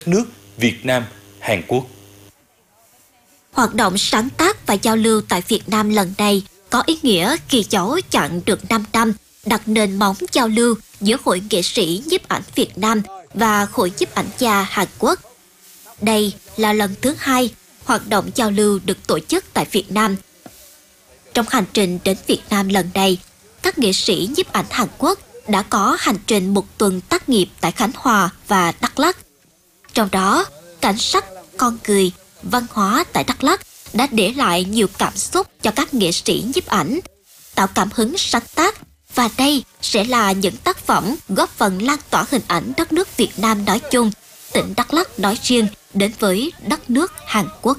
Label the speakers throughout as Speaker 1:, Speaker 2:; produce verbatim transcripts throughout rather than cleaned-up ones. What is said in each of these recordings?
Speaker 1: nước Việt Nam, Hàn Quốc.
Speaker 2: Hoạt động sáng tác và giao lưu tại Việt Nam lần này có ý nghĩa ghi dấu chặng được năm năm đặt nền móng giao lưu giữa Hội nghệ sĩ nhiếp ảnh Việt Nam và Hội nhiếp ảnh gia Hàn Quốc. Đây là lần thứ hai hoạt động giao lưu được tổ chức tại Việt Nam. Trong hành trình đến Việt Nam lần này, các nghệ sĩ nhiếp ảnh Hàn Quốc đã có hành trình một tuần tác nghiệp tại Khánh Hòa và Đắk Lắk. Trong đó, cảnh sắc, con người, văn hóa tại Đắk Lắk đã để lại nhiều cảm xúc cho các nghệ sĩ nhiếp ảnh, tạo cảm hứng sáng tác, và đây sẽ là những tác phẩm góp phần lan tỏa hình ảnh đất nước Việt Nam nói chung, tỉnh Đắk Lắk nói riêng đến với đất nước Hàn Quốc.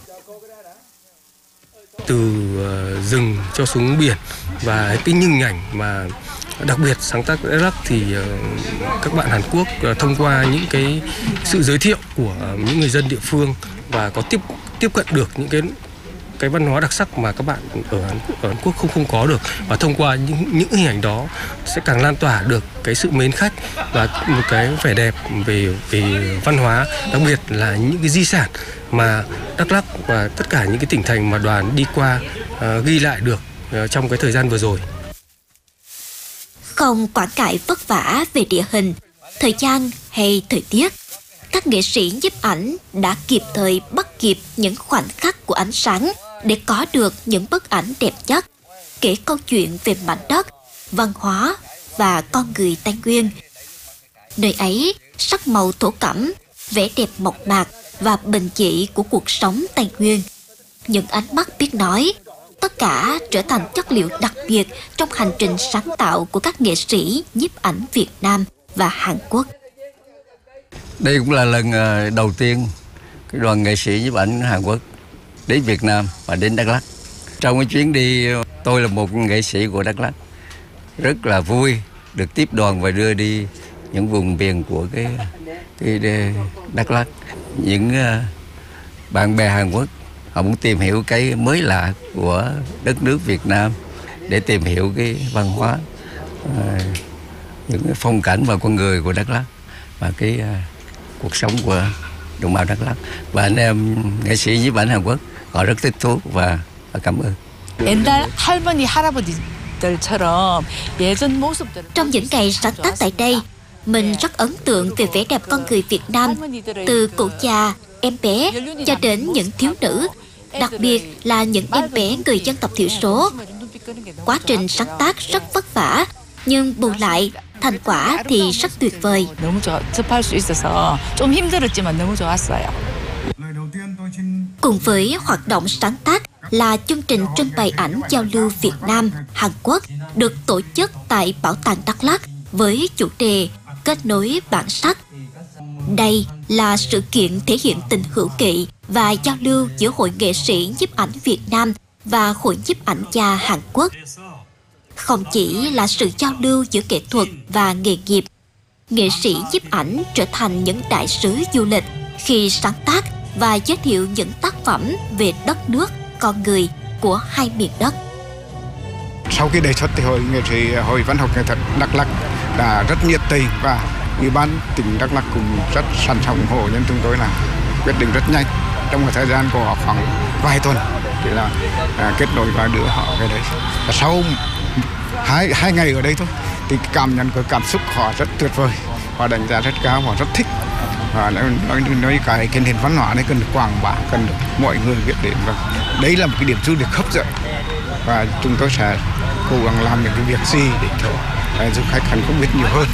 Speaker 3: Từ uh, rừng cho xuống biển và cái hình ảnh mà đặc biệt sáng tác Đắk Lắk thì uh, các bạn Hàn Quốc uh, thông qua những cái sự giới thiệu của uh, những người dân địa phương và có tiếp tiếp cận được những cái cái văn hóa đặc sắc mà các bạn ở Hàn, ở Hàn Quốc không không có được, và thông qua những những hình ảnh đó sẽ càng lan tỏa được cái sự mến khách và một cái vẻ đẹp về về văn hóa, đặc biệt là những cái di sản mà Đắk Lắk và tất cả những cái tỉnh thành mà đoàn đi qua uh, ghi lại được uh, trong cái thời gian vừa rồi.
Speaker 2: Không quản ngại vất vả về địa hình, thời gian hay thời tiết, các nghệ sĩ nhiếp ảnh đã kịp thời bắt kịp những khoảnh khắc của ánh sáng để có được những bức ảnh đẹp nhất, kể câu chuyện về mảnh đất, văn hóa và con người Tây Nguyên. Nơi ấy, sắc màu thổ cẩm, vẻ đẹp mộc mạc và bình dị của cuộc sống Tây Nguyên. Những ánh mắt biết nói, tất cả trở thành chất liệu đặc biệt trong hành trình sáng tạo của các nghệ sĩ nhiếp ảnh Việt Nam và Hàn Quốc.
Speaker 4: Đây cũng là lần đầu tiên cái đoàn nghệ sĩ nhiếp ảnh Hàn Quốc đến Việt Nam và đến Đắk Lắk. Trong cái chuyến đi, tôi là một nghệ sĩ của Đắk Lắk, rất là vui được tiếp đoàn và đưa đi những vùng miền của cái, cái Đắk Lắk. Những bạn bè Hàn Quốc họ muốn tìm hiểu cái mới lạ của đất nước Việt Nam để tìm hiểu cái văn hóa, những cái phong cảnh và con người của Đắk Lắk và cái cuộc sống của đồng bào Đắk Lắk. Và anh em nghệ sĩ nhiếp ảnh Hàn Quốc họ rất thích thú và, và cảm ơn.
Speaker 2: Trong những ngày sáng tác tại đây, mình rất ấn tượng về vẻ đẹp con người Việt Nam, từ cụ già, em bé cho đến những thiếu nữ, đặc biệt là những em bé người dân tộc thiểu số. Quá trình sáng tác rất vất vả, nhưng bù lại thành quả thì rất tuyệt vời. Cùng với hoạt động sáng tác là chương trình trưng bày ảnh giao lưu Việt Nam, Hàn Quốc được tổ chức tại Bảo tàng Đắk Lắk với chủ đề kết nối bản sắc. Đây là sự kiện thể hiện tình hữu nghị và giao lưu giữa Hội nghệ sĩ nhiếp ảnh Việt Nam và Hội nhiếp ảnh gia Hàn Quốc. Không chỉ là sự giao lưu giữa nghệ thuật và nghề nghiệp, nghệ sĩ nhiếp ảnh trở thành những đại sứ du lịch khi sáng tác và giới thiệu những tác phẩm về đất nước, con người của hai miền đất.
Speaker 5: Sau khi đề xuất thì Hội nghệ sĩ Hội Văn học nghệ thuật Đắk Lắk đã rất nhiệt tình, và Ủy ban tỉnh Đắk Lắk cũng rất sẵn sàng ủng hộ, nên chúng tôi là quyết định rất nhanh trong một thời gian của khoảng vài tuần để là à, kết nối và đưa họ về đây. Và sau hai hai ngày ở đây thôi thì cảm nhận của cảm xúc họ rất tuyệt vời, họ đánh giá rất cao, họ rất thích, và nói nói cái cái nền văn hóa này cần được quảng bá, cần được mọi người biết đến, và đấy là một cái điểm du lịch hấp dẫn, và chúng tôi sẽ cố gắng làm những cái việc gì để cho du khách Hàn Quốc biết nhiều hơn.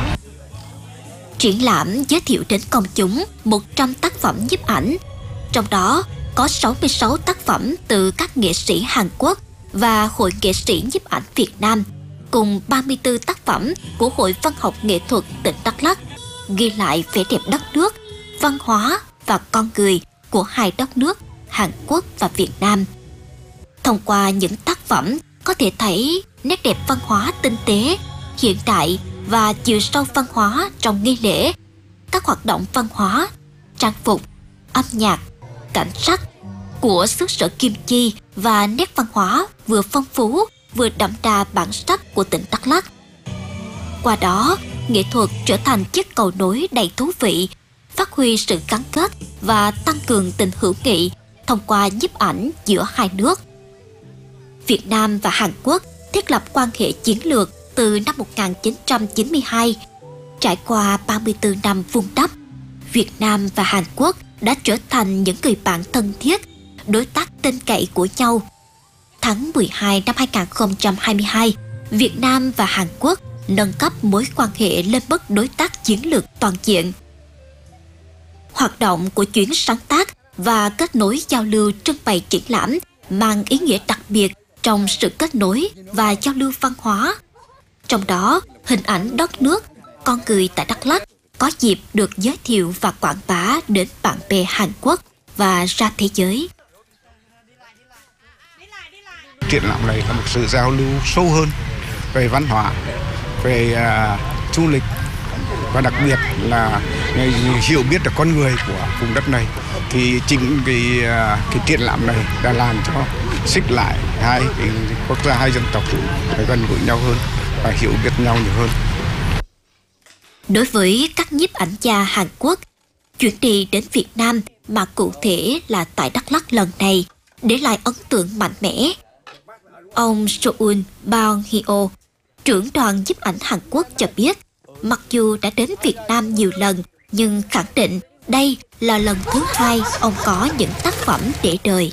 Speaker 2: Triển lãm giới thiệu đến công chúng một trăm tác phẩm nhiếp ảnh, trong đó có sáu mươi sáu tác phẩm từ các nghệ sĩ Hàn Quốc và Hội nghệ sĩ nhiếp ảnh Việt Nam, cùng ba mươi tư tác phẩm của Hội Văn học nghệ thuật tỉnh Đắk Lắk, ghi lại vẻ đẹp đất nước, văn hóa và con người của hai đất nước Hàn Quốc và Việt Nam. Thông qua những tác phẩm có thể thấy nét đẹp văn hóa tinh tế, hiện đại và chiều sâu văn hóa trong nghi lễ, các hoạt động văn hóa, trang phục, âm nhạc, cảnh sắc của xứ sở Kim Chi và nét văn hóa vừa phong phú vừa đậm đà bản sắc của tỉnh Đắk Lắk. Qua đó, nghệ thuật trở thành chiếc cầu nối đầy thú vị phát huy sự gắn kết và tăng cường tình hữu nghị thông qua nhiếp ảnh giữa hai nước. Việt Nam và Hàn Quốc thiết lập quan hệ chiến lược từ năm một nghìn chín trăm chín mươi hai. Trải qua ba mươi tư năm vun đắp, Việt Nam và Hàn Quốc đã trở thành những người bạn thân thiết, đối tác tin cậy của nhau. Tháng mười hai năm hai nghìn không trăm hai mươi hai, Việt Nam và Hàn Quốc nâng cấp mối quan hệ lên mức đối tác chiến lược toàn diện. Hoạt động của chuyến sáng tác và kết nối giao lưu trưng bày triển lãm mang ý nghĩa đặc biệt trong sự kết nối và giao lưu văn hóa. Trong đó, hình ảnh đất nước, con người tại Đắk Lắk có dịp được giới thiệu và quảng bá đến bạn bè Hàn Quốc và ra thế giới.
Speaker 5: Triển lãm này là một sự giao lưu sâu hơn về văn hóa, về uh, du lịch và đặc biệt là hiểu biết được con người của vùng đất này. Thì chính cái, uh, cái triển lãm này đã làm cho xích lại hai cái quốc gia, hai dân tộc gần gũi nhau hơn và hiểu biết nhau nhiều hơn.
Speaker 2: Đối với các nhiếp ảnh gia Hàn Quốc, chuyến đi đến Việt Nam mà cụ thể là tại Đắk Lắk lần này để lại ấn tượng mạnh mẽ. Ông Soun Baong Hyo, trưởng đoàn nhiếp ảnh Hàn Quốc cho biết, mặc dù đã đến Việt Nam nhiều lần, nhưng khẳng định đây là lần thứ hai ông có những tác phẩm để đời.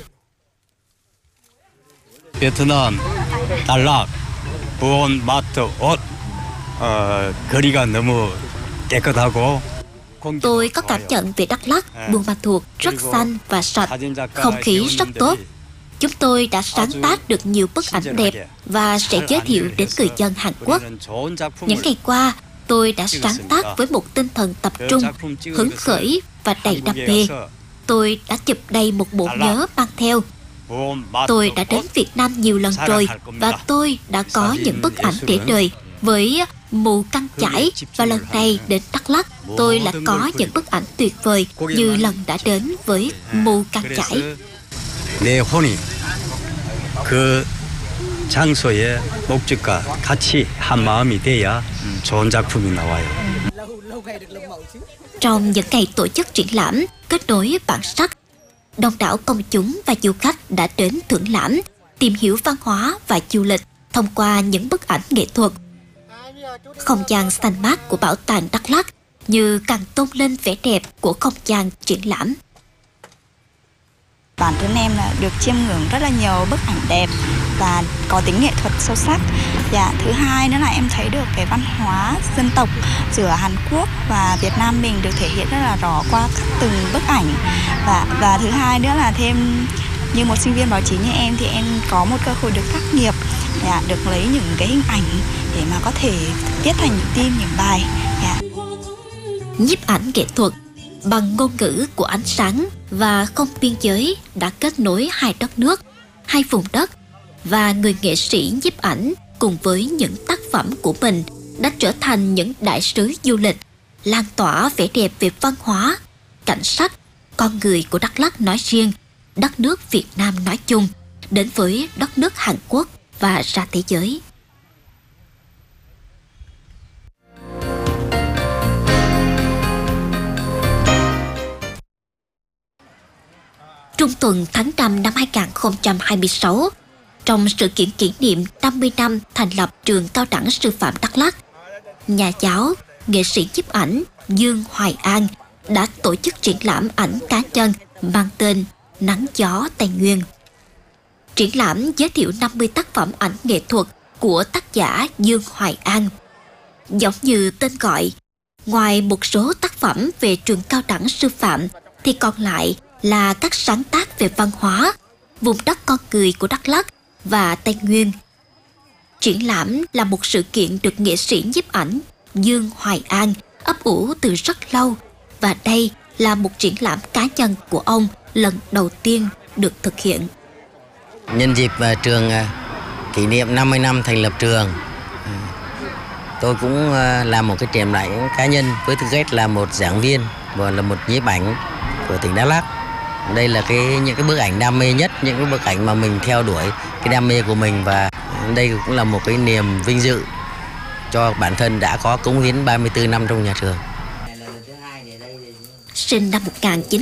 Speaker 6: 베트남, 달락, 부온, 마트, 옷, 거리가 너무 깨끗하고.
Speaker 2: Tôi có cảm nhận về Đắk Lắk, Buôn Ma Thuột rất xanh và sạch, không khí rất tốt. Chúng tôi đã sáng tác được nhiều bức ảnh đẹp và sẽ giới thiệu đến người dân Hàn Quốc. Những ngày qua, tôi đã sáng tác với một tinh thần tập trung, hứng khởi và đầy đam mê. Tôi đã chụp đầy một bộ nhớ mang theo. Tôi đã đến Việt Nam nhiều lần rồi và tôi đã có những bức ảnh để đời với Mù Căng Chải, và lần này đến Đắk Lắk tôi lại có những bức ảnh tuyệt vời như lần đã đến với Mù Căng Chải.
Speaker 6: 내 혼이 그 장소의 목적과 같이 한 마음이 돼야 좋은 작품이 나와요.
Speaker 2: Trong những ngày tổ chức triển lãm kết nối bản sắc, đông đảo công chúng và du khách đã đến thưởng lãm, tìm hiểu văn hóa và du lịch thông qua những bức ảnh nghệ thuật. Không gian xanh mát của bảo tàng Đắk Lắk như càng tôn lên vẻ đẹp của không gian triển lãm.
Speaker 7: Bản thân em là được chiêm ngưỡng rất là nhiều bức ảnh đẹp và có tính nghệ thuật sâu sắc. Và thứ hai nữa là em thấy được cái văn hóa dân tộc giữa Hàn Quốc và Việt Nam mình được thể hiện rất là rõ qua các từng bức ảnh. Và và thứ hai nữa là thêm như một sinh viên báo chí như em thì em có một cơ hội được tác nghiệp, được lấy những cái hình ảnh để mà có thể viết thành những tin, những bài.
Speaker 2: Nhiếp ảnh nghệ thuật bằng ngôn ngữ của ánh sáng và không biên giới đã kết nối hai đất nước, hai vùng đất, và người nghệ sĩ nhiếp ảnh cùng với những tác phẩm của mình đã trở thành những đại sứ du lịch, lan tỏa vẻ đẹp về văn hóa, cảnh sắc, con người của Đắk Lắk nói riêng, đất nước Việt Nam nói chung, đến với đất nước Hàn Quốc và ra thế giới. Trung tuần tháng năm năm hai nghìn không trăm hai mươi sáu, trong sự kiện kỷ niệm năm mươi năm thành lập trường cao đẳng sư phạm Đắk Lắk, nhà giáo, nghệ sĩ nhiếp ảnh Dương Hoài An đã tổ chức triển lãm ảnh cá nhân mang tên Nắng Gió Tây Nguyên. Triển lãm giới thiệu năm mươi tác phẩm ảnh nghệ thuật của tác giả Dương Hoài An. Giống như tên gọi, ngoài một số tác phẩm về trường cao đẳng sư phạm thì còn lại là các sáng tác về văn hóa, vùng đất con người của Đắk Lắk và Tây Nguyên. Triển lãm là một sự kiện được nghệ sĩ nhiếp ảnh Dương Hoài An ấp ủ từ rất lâu, và đây là một triển lãm cá nhân của ông lần đầu tiên được thực hiện.
Speaker 8: Nhân dịp trường kỷ niệm năm mươi năm thành lập trường, tôi cũng làm một cái triển lãm cá nhân với tư cách là một giảng viên và là một nhiếp ảnh của tỉnh Đắk Lắk. Đây là cái những cái bức ảnh đam mê nhất, những cái bức ảnh mà mình theo đuổi cái đam mê của mình, và đây cũng là một cái niềm vinh dự cho bản thân đã có cống hiến ba mươi tư năm trong nhà trường.
Speaker 2: sinh năm một nghìn chín